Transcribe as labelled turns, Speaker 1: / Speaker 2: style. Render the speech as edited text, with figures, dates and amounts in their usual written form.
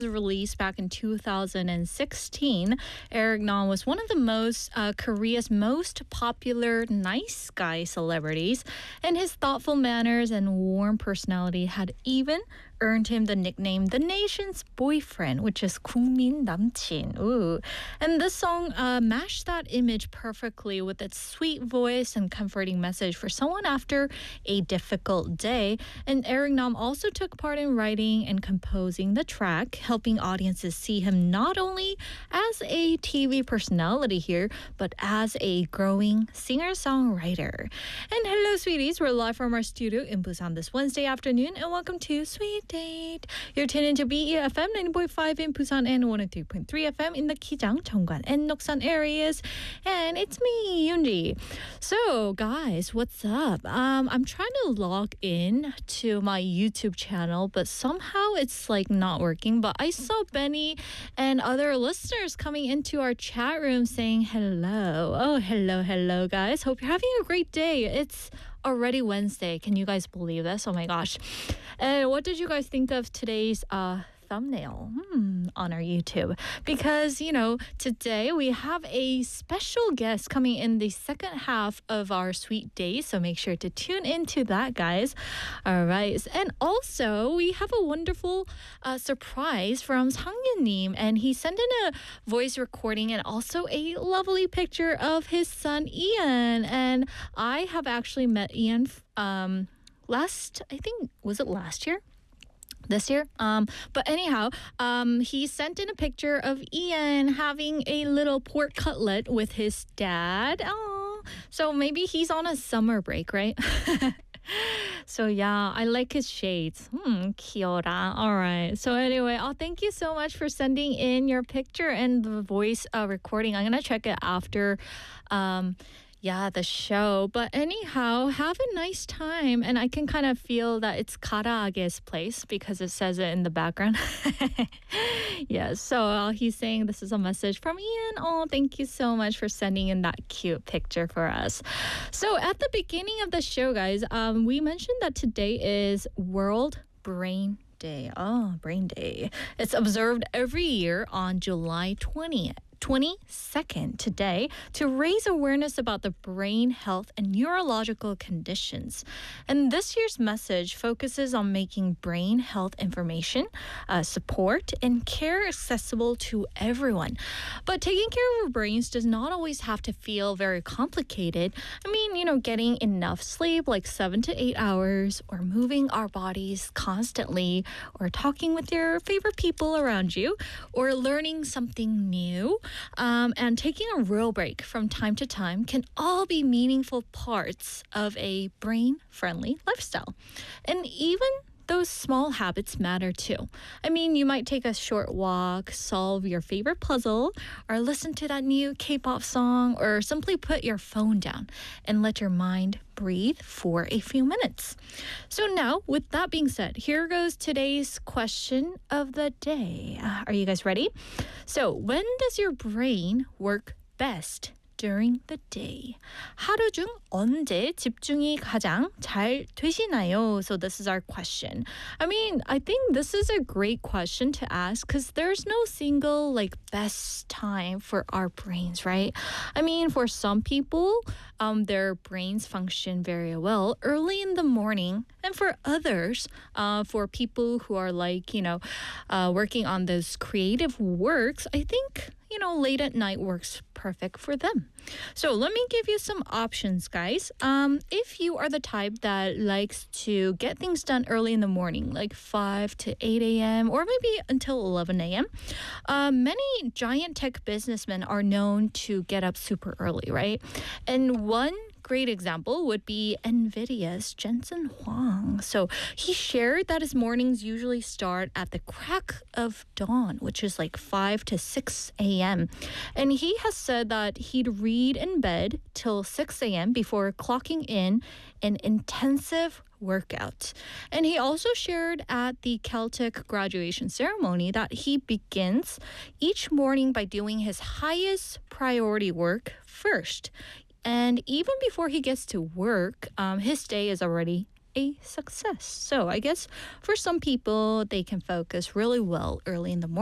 Speaker 1: released back in 2016, Eric Nam was one of the Korea's most popular nice guy celebrities, and his thoughtful manners and warm personality had even earned him the nickname the nation's boyfriend, which is 국민 남친. Ooh. And this song matched that image perfectly with its sweet voice and comforting message for someone after a difficult day. And Eric Nam also took part in writing and composing the track, helping audiences see him not only as a TV personality here, but as a growing singer-songwriter. And hello, sweeties. We're live from our studio in Busan this Wednesday afternoon, and welcome to Sweet Date. You're tuned into BEFM 90.5 in Busan and 103.3 FM in the Kijang, Cheongwan, and Noksan areas. And it's me, Yoonji. So, guys, what's up? I'm trying to log in to my YouTube channel, but somehow it's like not working. But I saw Benny and other listeners coming into our chat room saying hello. Oh, hello, guys. Hope you're having a great day. It's already Wednesday. Can you guys believe this? Oh my gosh. And what did you guys think of today's thumbnail on our YouTube? Because, today we have a special guest coming in the second half of our Sweet Day, so make sure to tune into that, guys. All right. And also, we have a wonderful surprise from Sang-Yeon-nim, and he sent in a voice recording and also a lovely picture of his son, Ian. And I have actually met Ian was it last year? This year. But anyhow, he sent in a picture of Ian having a little pork cutlet with his dad. Oh, so maybe he's on a summer break, right? So yeah, I like his shades. Kiora. All right. So anyway, thank you so much for sending in your picture and the voice recording. I'm gonna check it after the show. But anyhow, have a nice time. And I can kind of feel that it's Karaage's place because it says it in the background. Yes, so he's saying this is a message from Ian. Oh, thank you so much for sending in that cute picture for us. So at the beginning of the show, guys, we mentioned that today is World Brain Day. Oh, Brain Day. It's observed every year on July 22nd today to raise awareness about the brain health and neurological conditions. And this year's message focuses on making brain health information, support, and care accessible to everyone. But taking care of our brains does not always have to feel very complicated. I mean, getting enough sleep, like 7 to 8 hours, or moving our bodies constantly, or talking with your favorite people around you, or learning something new, and taking a real break from time to time can all be meaningful parts of a brain-friendly lifestyle. And even those small habits matter too. I mean, you might take a short walk, solve your favorite puzzle, or listen to that new K-pop song, or simply put your phone down and let your mind breathe for a few minutes. So now, with that being said, here goes today's question of the day. Are you guys ready? So, when does your brain work best during the day? 하루 중 언제 집중이 가장 잘 되시나요? So this is our question. I mean, I think this is a great question to ask because there's no single best time for our brains, right? I mean, for some people, their brains function very well early in the morning, and for others, for people who are working on those creative works, I think late at night works perfect for them. So let me give you some options, guys. If you are the type that likes to get things done early in the morning, like 5 to 8 a.m. or maybe until 11 a.m., many giant tech businessmen are known to get up super early, right? And one great example would be NVIDIA's Jensen Huang. So he shared that his mornings usually start at the crack of dawn, which is like 5 to 6 a.m. And he has said that he'd read in bed till 6 a.m. before clocking in an intensive workout. And he also shared at the Celtic graduation ceremony that he begins each morning by doing his highest priority work first. And even before he gets to work, his day is already a success. So I guess for some people, they can focus really well early in the